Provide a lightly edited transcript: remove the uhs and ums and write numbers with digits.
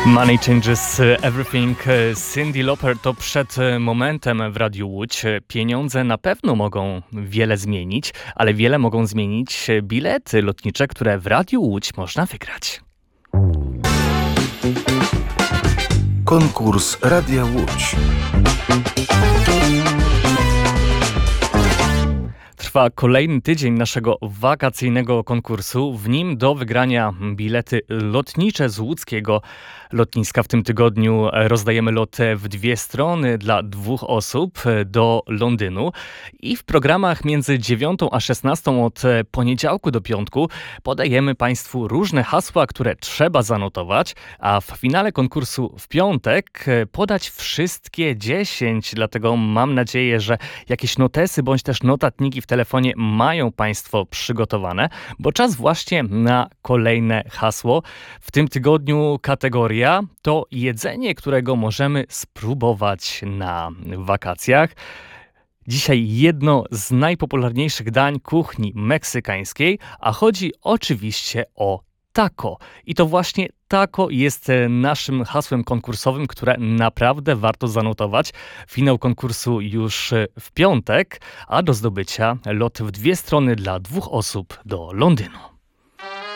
Money Changes Everything. Cyndi Lauper to przed momentem w Radiu Łódź. Pieniądze na pewno mogą wiele zmienić, ale wiele mogą zmienić bilety lotnicze, które w Radiu Łódź można wygrać. Konkurs Radia Łódź. Trwa kolejny tydzień naszego wakacyjnego konkursu. W nim do wygrania bilety lotnicze z łódzkiego lotniska. W tym tygodniu rozdajemy lot w dwie strony dla 2 osób do Londynu. I w programach między 9 a 16 od poniedziałku do piątku podajemy Państwu różne hasła, które trzeba zanotować, a w finale konkursu w piątek podać wszystkie 10. Dlatego mam nadzieję, że jakieś notesy bądź też notatniki w telefonie mają Państwo przygotowane, bo czas właśnie na kolejne hasło. W tym tygodniu kategoria to jedzenie, którego możemy spróbować na wakacjach. Dzisiaj jedno z najpopularniejszych dań kuchni meksykańskiej, a chodzi oczywiście o taco. I to właśnie taco jest naszym hasłem konkursowym, które naprawdę warto zanotować. Finał konkursu już w piątek, a do zdobycia lot w dwie strony dla 2 osób do Londynu.